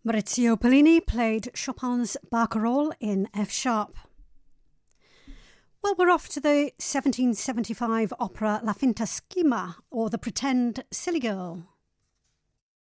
Maurizio Pollini played Chopin's Barcarolle in F sharp. Well, we're off to the 1775 opera La Finta Schema, or The Pretend Silly Girl.